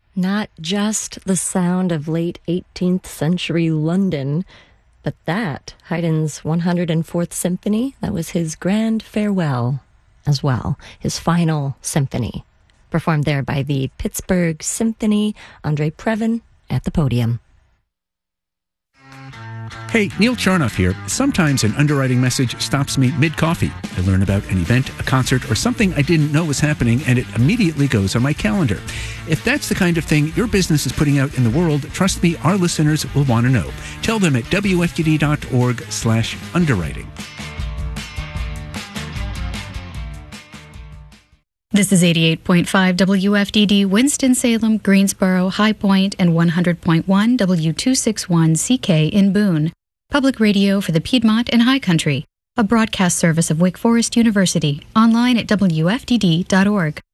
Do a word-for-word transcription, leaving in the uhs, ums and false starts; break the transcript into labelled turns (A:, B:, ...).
A: Not just the sound of late eighteenth century London, but that, Haydn's one hundred fourth Symphony, that was his grand farewell as well, his final symphony, performed there by the Pittsburgh Symphony, Andre Previn at the podium.
B: Hey, Neil Charnoff here. Sometimes an underwriting message stops me mid-coffee. I learn about an event, a concert, or something I didn't know was happening, and it immediately goes on my calendar. If that's the kind of thing your business is putting out in the world, trust me, our listeners will want to know. Tell them at W F D D dot org slash underwriting.
C: This is eighty-eight point five W F D D, Winston-Salem, Greensboro, High Point, and one hundred point one W two sixty-one C K in Boone. Public radio for the Piedmont and High Country. A broadcast service of Wake Forest University. Online at W F D D dot org.